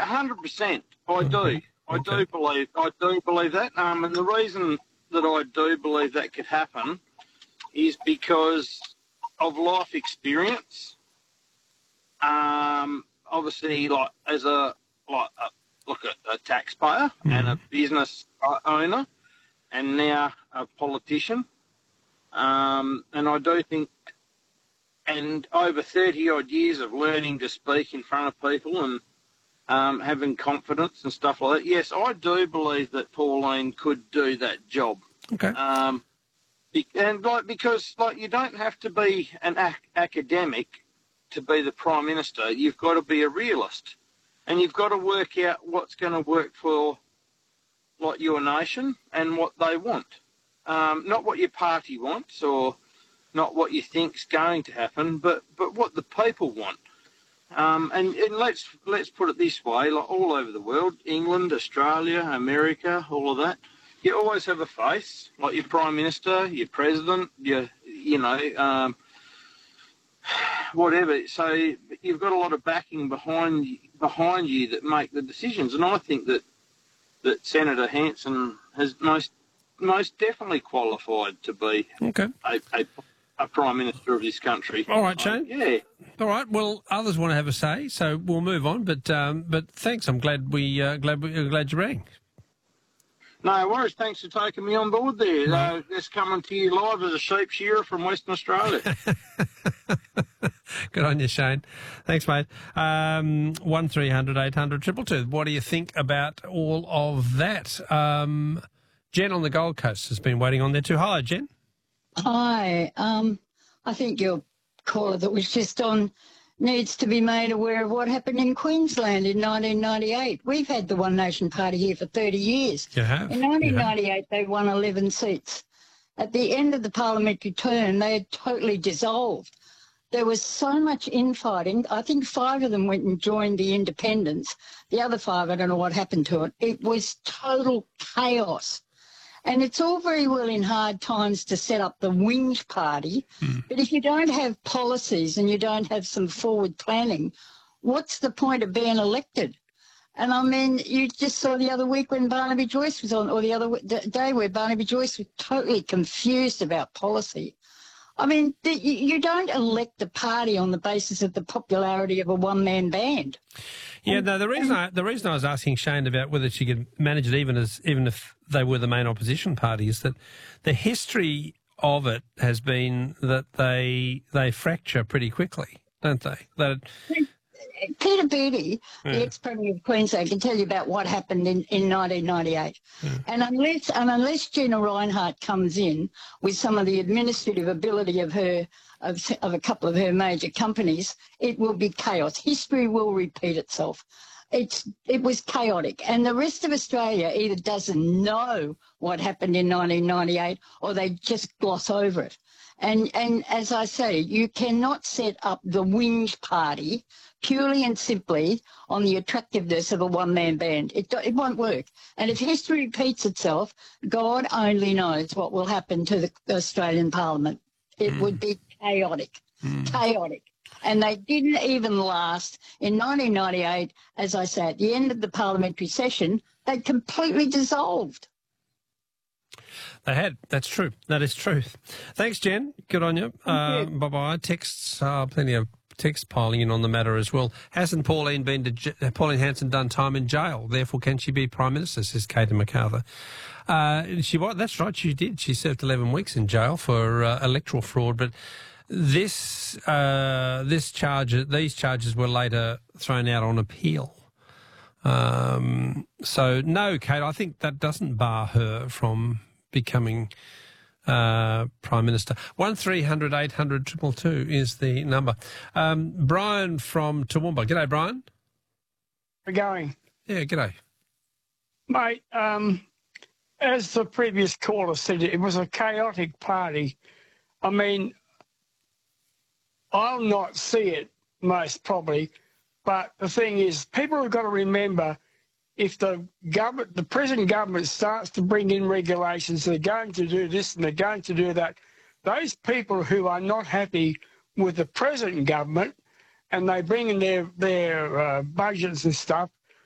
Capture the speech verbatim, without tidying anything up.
one hundred percent. I do. Okay. I Okay. do believe. I do believe that. Um, and the reason that I do believe that could happen is because of life experience. Um, obviously, like as a like a, look at a taxpayer Mm. and a business owner, and now a politician. Um, and I do think, and over thirty odd years of learning to speak in front of people and um, having confidence and stuff like that. Yes, I do believe that Pauline could do that job. Okay. Um, be- and like because like you don't have to be an ac- academic to be the Prime Minister. You've got to be a realist, and you've got to work out what's going to work for like your nation and what they want, um, not what your party wants or not what you think's going to happen, but but what the people want. Um, and, and let's let's put it this way: like all over the world, England, Australia, America, all of that, you always have a face, like your Prime Minister, your President, your you know, um, whatever. So you've got a lot of backing behind behind you that make the decisions, and I think that that Senator Hanson has most most definitely qualified to be Okay. a, a, a Prime Minister of this country. All right, Shane. Yeah. All right. Well, others want to have a say, so we'll move on. But um, but thanks. I'm glad we uh, glad we, uh, glad you rang. No worries. Thanks for taking me on board there. Uh, just coming to you live as a sheep shearer from Western Australia. Good on you, Shane. Thanks, mate. Um, one three hundred eight hundred triple two. What do you think about all of that? Um, Jen on the Gold Coast has been waiting on there too. Hello, Jen. Hi. Um, I think your caller that was just on needs to be made aware of what happened in Queensland in nineteen ninety-eight. We've had the One Nation Party here for thirty years. You have. In nineteen ninety-eight, they won eleven seats. At the end of the parliamentary term, they had totally dissolved. There was so much infighting. I think five of them went and joined the independents. The other five, I don't know what happened to it. It was total chaos. And it's all very well in hard times to set up the whinge party, mm. but if you don't have policies and you don't have some forward planning, what's the point of being elected? And I mean, you just saw the other week when Barnaby Joyce was on, or the other day where Barnaby Joyce was totally confused about policy. I mean, the, you don't elect a party on the basis of the popularity of a one-man band. Yeah, no. The reason I, the reason I was asking Shane about whether she could manage it, even as even if they were the main opposition party, is that the history of it has been that they they fracture pretty quickly, don't they? That Peter Beattie, yeah. the ex-premier of Queensland, can tell you about what happened in, in nineteen ninety-eight. Yeah. And unless and unless Gina Rinehart comes in with some of the administrative ability of her of, of a couple of her major companies, it will be chaos. History will repeat itself. It's it was chaotic, and the rest of Australia either doesn't know what happened in nineteen ninety-eight or they just gloss over it. And and as I say, you cannot set up the whinge party purely and simply on the attractiveness of a one-man band. It, it won't work. And if history repeats itself, God only knows what will happen to the Australian Parliament. It mm. would be chaotic, mm. chaotic. And they didn't even last. In nineteen ninety-eight, as I say, at the end of the parliamentary session, they completely dissolved. They had. That's true. That is true. Thanks, Jen. Good on you. Thank uh, you. Bye-bye. Texts, uh, plenty of texts piling in on the matter as well. Hasn't Pauline been to j- Pauline Hanson done time in jail? Therefore, can she be Prime Minister, says Katie MacArthur. Uh, she was. That's right, she did. She served eleven weeks in jail for uh, electoral fraud, but this uh, this charge, these charges were later thrown out on appeal. Um, so, no, Kate, I think that doesn't bar her from becoming uh, Prime Minister. one three hundred eight hundred two two two is the number. Um, Brian from Toowoomba. G'day, Brian. We're going. Yeah, g'day. Mate, um, as the previous caller said, it was a chaotic party. I mean, I'll not see it, most probably, but the thing is, people have got to remember, if the government, the present government starts to bring in regulations, they're going to do this and they're going to do that, those people who are not happy with the present government and they bring in their, their uh, budgets and stuff,